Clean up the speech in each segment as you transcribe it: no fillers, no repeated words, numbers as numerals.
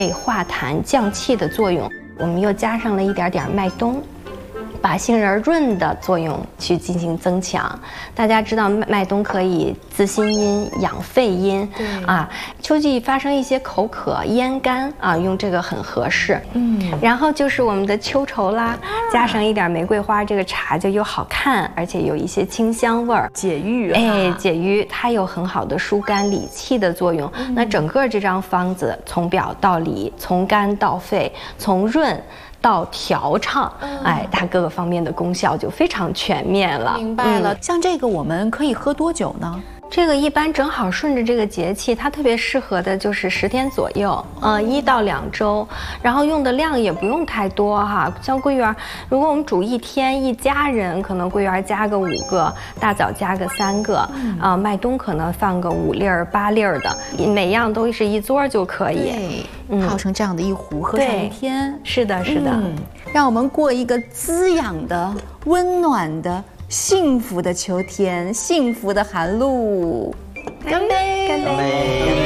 化痰降气的作用。我们又加上了一点点麦冬。 把杏仁润的作用去进行增强。大家知道麦冬可以滋心阴、养肺阴啊。秋季发生一些口渴、咽干啊，用这个很合适。然后就是我们的秋绸啦，加上一点玫瑰花，这个茶就又好看，而且有一些清香味儿， 解郁。 解郁，它有很好的疏肝理气的作用。那整个这张方子从表到里，从肝到肺，从润 到调畅，它各个方面的功效就非常全面了。 明白了。像这个我们可以喝多久呢？ 这个一般正好顺着这个节气，它特别适合的就是10天左右，1到2周，然后用的量也不用太多哈。像桂圆，如果我们煮1天，一家人可能桂圆加个5个，大枣加个3个，麦冬可能放个5粒儿、8粒儿的，每样都是1撮就可以。 泡成这样的一壶，喝上1天。 是的，是的。 让我们过一个滋养的、温暖的、 幸福的秋天，幸福的寒露，干杯！干杯！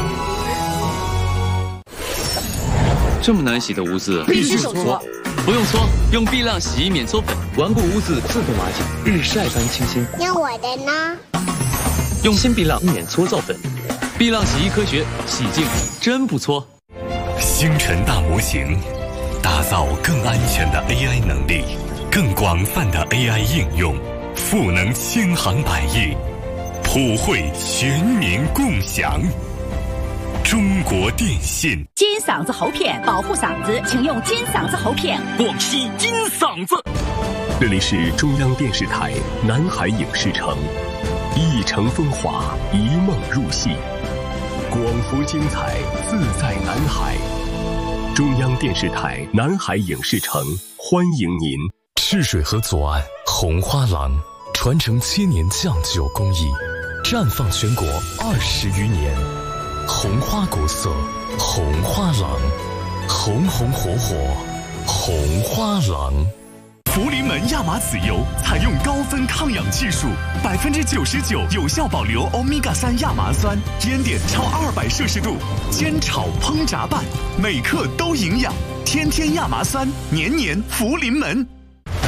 这么难洗的污渍， 必须手搓， 不用搓，用碧亮洗衣免搓粉， 顽固污渍自动瓦解，日晒般清新。 那我的呢？ 用新碧亮免搓皂粉，碧亮洗衣科学，洗净真不搓。 星辰大模型，打造更安全的 AI 能力。 更广泛的 AI 应用，赋能千行百业，普惠全民共享。中国电信金嗓子喉片保护嗓子，请用金嗓子喉片。 广西金嗓子。这里是中央电视台南海影视城，一城风华，一梦入戏，广福精彩，自在南海。中央电视台南海影视城欢迎您。 赤水河左岸红花廊，传承千年酱酒工艺，绽放全国20余年。红花国色，红花廊，红红火火，红花廊。福临门亚麻籽油采用高分抗氧技术，99%有效保留欧米伽3亚麻酸，烟点超200摄氏度，煎炒烹炸拌，每克都营养。天天亚麻酸，年年福临门。